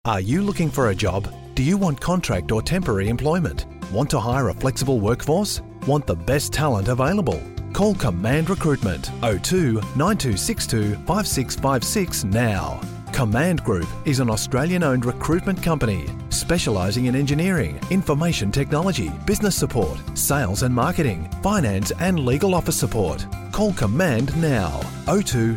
Are you looking for a job? Do you want contract or temporary employment? Want to hire a flexible workforce? Want the best talent available? Call Command Recruitment 02 9262 5656 now. Command Group is an Australian-owned recruitment company specialising in engineering, information technology, business support, sales and marketing, finance and legal office support. Call Command now 02